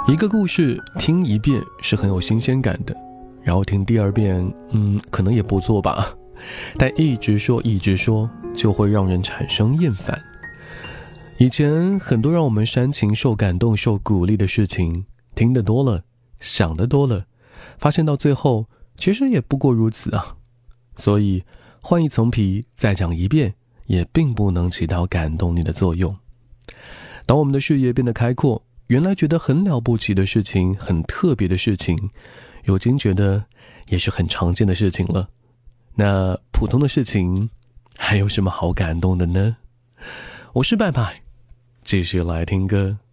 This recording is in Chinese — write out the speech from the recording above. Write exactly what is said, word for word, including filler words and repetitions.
一个故事听一遍是很有新鲜感的，然后听第二遍，嗯，可能也不错吧。但一直说一直说，就会让人产生厌烦。以前很多让我们煽情、受感动、受鼓励的事情，听得多了，想得多了，发现到最后，其实也不过如此啊。所以换一层皮再讲一遍，也并不能起到感动你的作用。当我们的视野变得开阔，原来觉得很了不起的事情，很特别的事情，如今觉得也是很常见的事情了。那普通的事情还有什么好感动的呢？我是拜拜，继续来听歌。